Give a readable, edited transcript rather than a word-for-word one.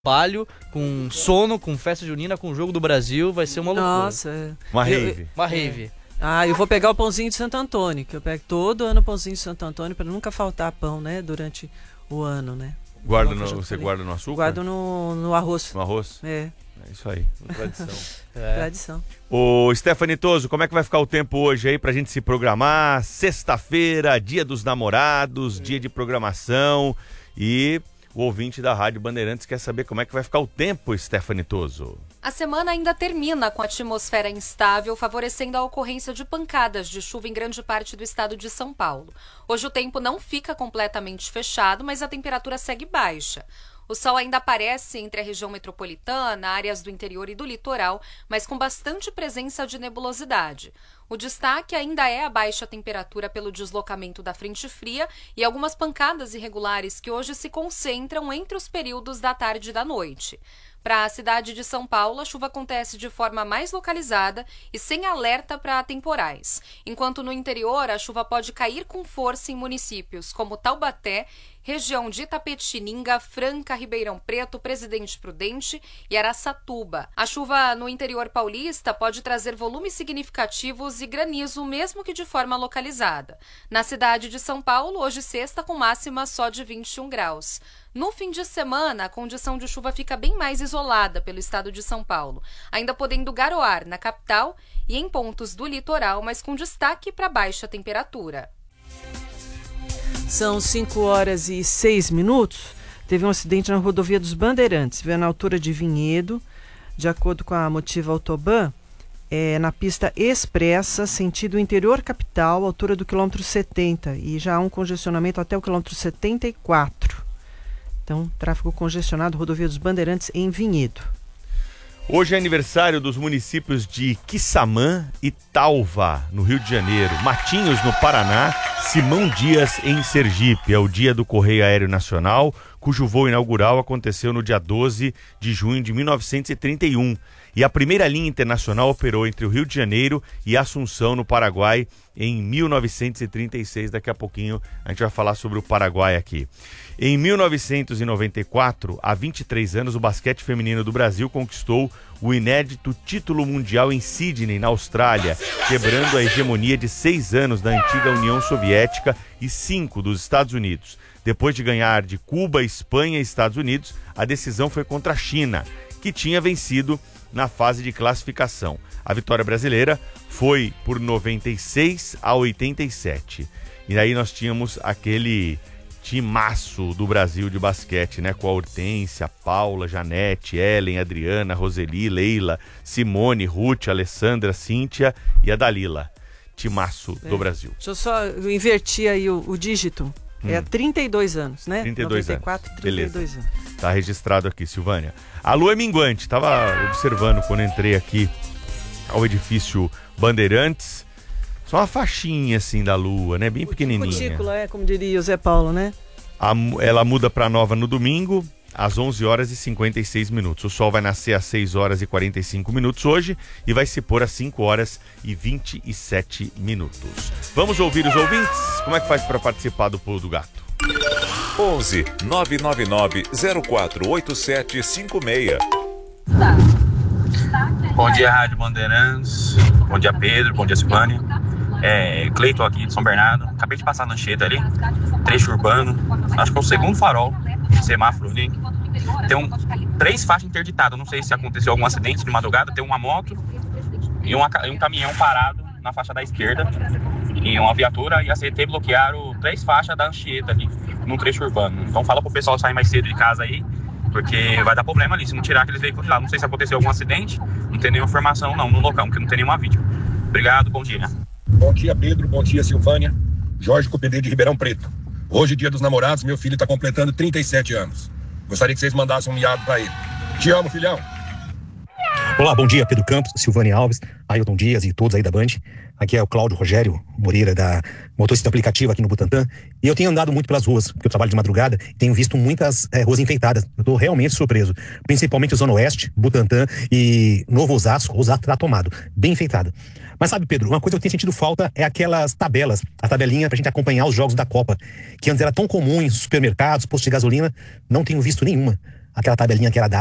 Palio, com sono, com festa junina, com o jogo do Brasil, vai ser uma loucura. Nossa, Uma rave. Uma rave. eu vou pegar o pãozinho de Santo Antônio, que eu pego todo ano o pãozinho de Santo Antônio para nunca faltar pão, né, durante o ano, né? Você guarda no açúcar? Guardo no arroz. No arroz? É isso aí, tradição. Tradição. Ô, Stephanie Toso, como é que vai ficar o tempo hoje aí pra gente se programar? Sexta-feira, dia dos namorados, dia de programação, e o ouvinte da Rádio Bandeirantes quer saber como é que vai ficar o tempo, Stephanie Toso. A semana ainda termina com a atmosfera instável, favorecendo a ocorrência de pancadas de chuva em grande parte do estado de São Paulo. Hoje o tempo não fica completamente fechado, mas a temperatura segue baixa. O sol ainda aparece entre a região metropolitana, áreas do interior e do litoral, mas com bastante presença de nebulosidade. O destaque ainda é a baixa temperatura pelo deslocamento da frente fria e algumas pancadas irregulares que hoje se concentram entre os períodos da tarde e da noite. Para a cidade de São Paulo, a chuva acontece de forma mais localizada e sem alerta para temporais. Enquanto no interior, a chuva pode cair com força em municípios como Taubaté, região de Itapetininga, Franca, Ribeirão Preto, Presidente Prudente e Araçatuba. A chuva no interior paulista pode trazer volumes significativos e granizo, mesmo que de forma localizada. Na cidade de São Paulo, hoje sexta, com máxima só de 21 graus. No fim de semana, a condição de chuva fica bem mais isolada pelo estado de São Paulo, ainda podendo garoar na capital e em pontos do litoral, mas com destaque para baixa temperatura. São 5h06. Teve um acidente na rodovia dos Bandeirantes, veio na altura de Vinhedo, de acordo com a Motiva Autoban, na pista expressa, sentido interior capital, altura do quilômetro 70, e já há um congestionamento até o quilômetro 74. Então, tráfego congestionado, rodovia dos Bandeirantes em Vinhedo. Hoje é aniversário dos municípios de Quissamã e Talva, no Rio de Janeiro, Matinhos, no Paraná, Simão Dias, em Sergipe. É o dia do Correio Aéreo Nacional, cujo voo inaugural aconteceu no dia 12 de junho de 1931. E a primeira linha internacional operou entre o Rio de Janeiro e Assunção, no Paraguai, em 1936. Daqui a pouquinho a gente vai falar sobre o Paraguai aqui. Em 1994, há 23 anos, o basquete feminino do Brasil conquistou o inédito título mundial em Sydney, na Austrália, quebrando a hegemonia de 6 anos da antiga União Soviética e 5 dos Estados Unidos. Depois de ganhar de Cuba, Espanha e Estados Unidos, a decisão foi contra a China, que tinha vencido na fase de classificação. A vitória brasileira foi por 96-87. E aí nós tínhamos aquele timaço do Brasil de basquete, né? Com a Hortência, Paula, Janete, Ellen, Adriana, Roseli, Leila, Simone, Ruth, Alessandra, Cíntia e a Dalila. Timaço do Brasil. Deixa eu só invertir aí o dígito. É 32 anos, né? 32 94, anos. 32 Beleza. anos. Tá registrado aqui, Silvânia. A lua é minguante. Tava observando quando entrei aqui ao edifício Bandeirantes. Só uma faixinha assim da lua, né? Bem pequenininha. Cutícula, como diria o Zé Paulo, né? Ela muda para nova no domingo, às 11h56. O sol vai nascer às 6h45 hoje e vai se pôr às 5h27. Vamos ouvir os ouvintes? Como é que faz para participar do Pulo do Gato? 11 999 048756. Bom dia, Rádio Bandeirantes. Bom dia, Pedro. Bom dia, Silvânia. Cleiton aqui de São Bernardo. Acabei de passar na Anchieta ali. Trecho urbano. Acho que é o segundo farol. Semáforo ali. Tem 3 faixas interditadas. Não sei se aconteceu algum acidente de madrugada. Tem uma moto e um caminhão parado na faixa da esquerda. E uma viatura e a CET bloquearam 3 faixas da Anchieta ali, no trecho urbano. Então fala pro pessoal sair mais cedo de casa aí, porque vai dar problema ali se não tirar aqueles veículos de lá. Não sei se aconteceu algum acidente, não tem nenhuma informação não no local, porque não tem nenhuma vídeo. Obrigado, bom dia. Bom dia, Pedro, bom dia, Silvânia. Jorge Cupedê de Ribeirão Preto. Hoje, dia dos namorados, meu filho está completando 37 anos. Gostaria que vocês mandassem um miado para ele. Te amo, filhão. Olá, bom dia, Pedro Campos, Silvânia Alves, Ailton Dias e todos aí da Band. Aqui é o Cláudio Rogério Moreira, da motorista aplicativo aqui no Butantã. E eu tenho andado muito pelas ruas, porque eu trabalho de madrugada, e tenho visto muitas ruas enfeitadas. Eu estou realmente surpreso. Principalmente Zona Oeste, Butantã e Novo Osasco. Osasco está tomado, bem enfeitado. Mas sabe, Pedro, uma coisa que eu tenho sentido falta é aquelas tabelas, a tabelinha pra gente acompanhar os jogos da Copa, que antes era tão comum em supermercados, postos de gasolina, não tenho visto nenhuma. aquela tabelinha que era dada